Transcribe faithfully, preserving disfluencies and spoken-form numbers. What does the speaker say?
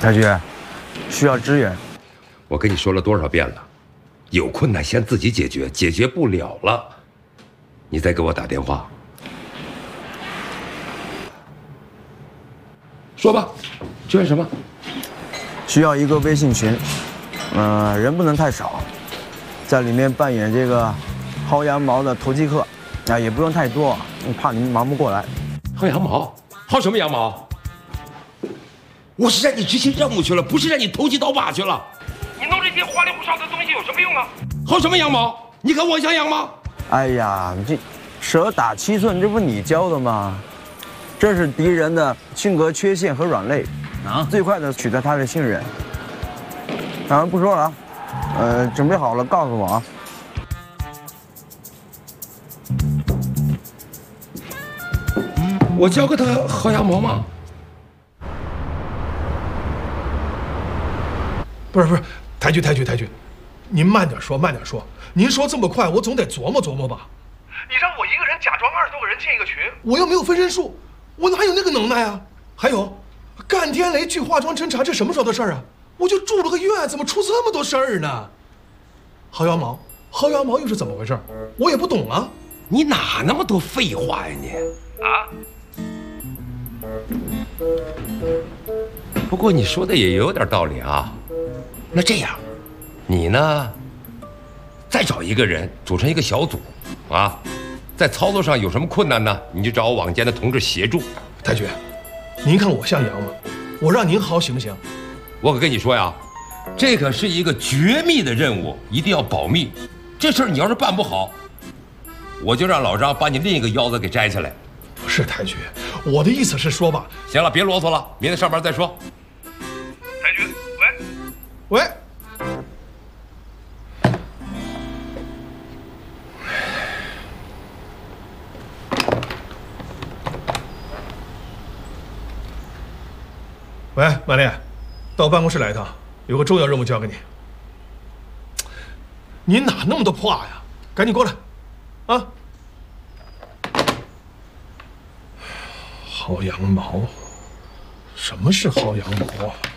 太君，需要支援。 我跟你说了多少遍了，有困难先自己解决，解决不了了，你再给我打电话。说吧，支援什么？ 需要一个微信群，嗯、呃，人不能太少，在里面扮演这个薅羊毛的投机客，啊，也不用太多，怕你们忙不过来。 薅羊毛？薅什么羊毛？我是让你执行任务去了，不是让你投机倒把去了。你弄这些花里胡哨的东西有什么用啊？薅什么羊毛？你看我像羊吗？ 哎呀，这蛇打七寸，这不你教的吗？这是敌人的性格缺陷和软肋，啊，最快的取得他的信任。当然不说了啊，呃，准备好了告诉我啊。 我教给他薅羊毛吗？ 不是不是，太君太君太君，您慢点说慢点说，您说这么快，我总得琢磨琢磨吧。你让我一个人假装二十多个人建一个群，我又没有分身术，我哪有那个能耐啊？还有，干天雷去化妆侦查，这什么时候的事儿啊？我就住了个院，怎么出这么多事儿呢？薅羊毛，薅羊毛又是怎么回事？我也不懂啊。 你哪那么多废话呀你？啊？不过你说的也有点道理啊。那这样，你呢，再找一个人组成一个小组，啊，在操作上有什么困难呢？你就找我网监的同志协助。 太君，您看我像羊吗？我让您薅行不行？ 我可跟你说呀，这可是一个绝密的任务，一定要保密。这事儿你要是办不好，我就让老张把你另一个腰子给摘下来。 不是太君，我的意思是说吧。 行了，别啰嗦了，明天上班再说。 太君，喂，喂。喂，马丽，到办公室来一趟，有个重要任务交给你。你哪那么多话呀？赶紧过来，啊！薅羊毛？什么是薅羊毛啊？